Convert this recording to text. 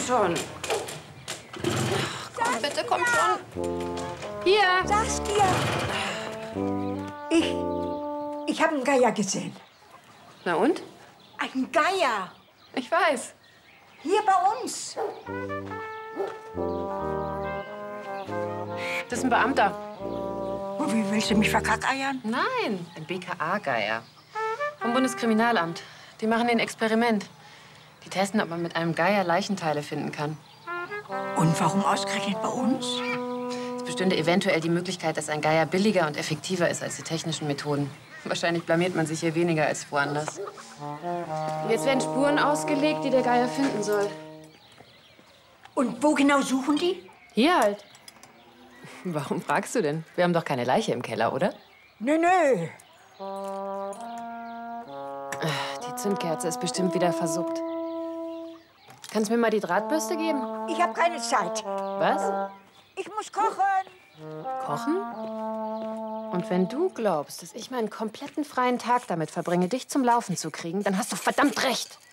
schon. Komm, bitte, komm schon. Hier. Saskia! Ich habe einen Geier gesehen. Na und? Ein Geier. Ich weiß. Hier bei uns. Das ist ein Beamter. Und wie willst du mich verkackeiern? Nein, ein BKA-Geier. Vom Bundeskriminalamt. Die machen ein Experiment. Die testen, ob man mit einem Geier Leichenteile finden kann. Und warum ausgerechnet bei uns? Es bestünde eventuell die Möglichkeit, dass ein Geier billiger und effektiver ist als die technischen Methoden. Wahrscheinlich blamiert man sich hier weniger als woanders. Und jetzt werden Spuren ausgelegt, die der Geier finden soll. Und wo genau suchen die? Hier halt. Warum fragst du denn? Wir haben doch keine Leiche im Keller, oder? Nö, nö. Die Zündkerze ist bestimmt wieder versuppt. Kannst du mir mal die Drahtbürste geben? Ich habe keine Zeit. Was? Ich muss kochen. Kochen? Und wenn du glaubst, dass ich meinen kompletten freien Tag damit verbringe, dich zum Laufen zu kriegen, dann hast du verdammt recht.